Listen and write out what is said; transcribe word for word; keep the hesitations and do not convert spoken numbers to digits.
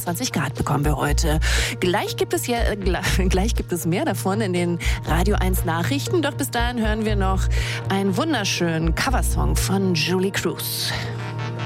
dreiundzwanzig Grad bekommen wir heute. Gleich gibt es ja, äh, gleich gibt es mehr davon in den Radio eins Nachrichten. Doch bis dahin hören wir noch einen wunderschönen Coversong von Julie Cruz.